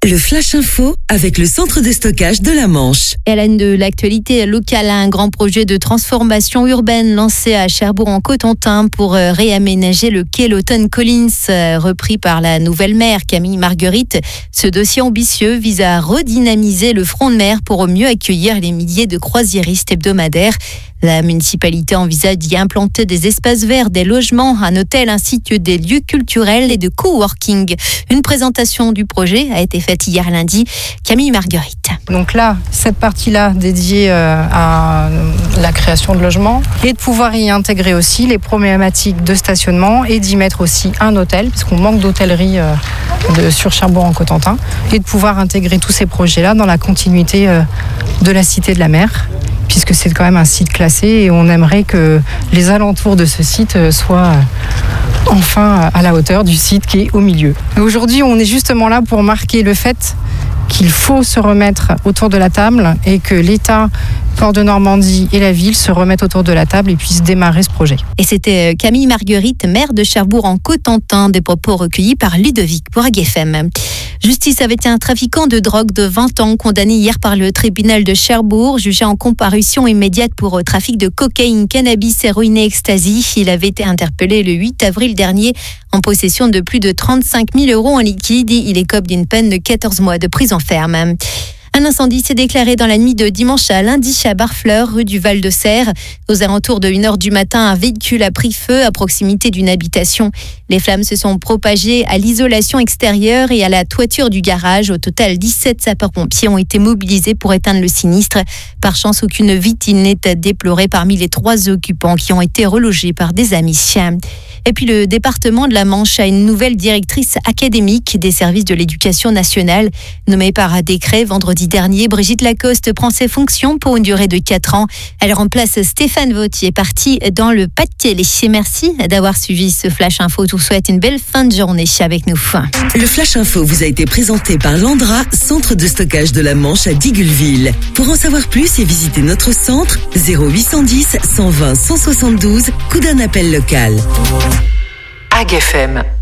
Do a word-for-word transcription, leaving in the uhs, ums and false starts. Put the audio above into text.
Le Flash Info avec le centre de stockage de la Manche. Et à la une de l'actualité locale, un grand projet de transformation urbaine lancé à Cherbourg-en-Cotentin pour réaménager le quai Lawton Collins, repris par la nouvelle maire Camille Marguerite. Ce dossier ambitieux vise à redynamiser le front de mer pour mieux accueillir les milliers de croisiéristes hebdomadaires. La municipalité envisage d'y implanter des espaces verts, des logements, un hôtel ainsi que des lieux culturels et de coworking. Une présentation du projet a été faite hier lundi. Camille Marguerite. Donc là, cette partie-là dédiée à la création de logements et de pouvoir y intégrer aussi les problématiques de stationnement et d'y mettre aussi un hôtel, parce qu'on manque d'hôtellerie de, sur Cherbourg-en-Cotentin, et de pouvoir intégrer tous ces projets-là dans la continuité de la Cité de la Mer, puisque c'est quand même un site classé et on aimerait que les alentours de ce site soient enfin à la hauteur du site qui est au milieu. Aujourd'hui, on est justement là pour marquer le fait qu'il faut se remettre autour de la table et que l'État, Port de Normandie et la ville se remettent autour de la table et puissent démarrer ce projet. Et c'était Camille Marguerite, maire de Cherbourg-en-Cotentin, des propos recueillis par Ludovic pour A G F M. Justice avait un trafiquant de drogue de vingt ans condamné hier par le tribunal de Cherbourg, jugé en comparution immédiate pour trafic de cocaïne, cannabis, héroïne et ecstasy. Il avait été interpellé le huit avril dernier en possession de plus de trente-cinq mille euros en liquide. Il écope d'une peine de quatorze mois de prison ferme. Un incendie s'est déclaré dans la nuit de dimanche à lundi à Barfleur, rue du Val-de-Serre. Aux alentours de une heure du matin, un véhicule a pris feu à proximité d'une habitation. Les flammes se sont propagées à l'isolation extérieure et à la toiture du garage. Au total, dix-sept sapeurs-pompiers ont été mobilisés pour éteindre le sinistre. Par chance, aucune victime n'est à déplorer parmi les trois occupants qui ont été relogés par des amis. Et puis le département de la Manche a une nouvelle directrice académique des services de l'éducation nationale. Nommée par décret vendredi dernier, Brigitte Lacoste prend ses fonctions pour une durée de quatre ans. Elle remplace Stéphane Vautier, parti dans le Pas-de-Calais. Merci d'avoir suivi ce Flash Info. Je vous souhaite une belle fin de journée avec nous. Le Flash Info vous a été présenté par Landra, centre de stockage de la Manche à Digueulville. Pour en savoir plus et visiter notre centre, zéro huit cent dix, cent vingt, cent soixante-douze, coup d'un appel local. A G F M.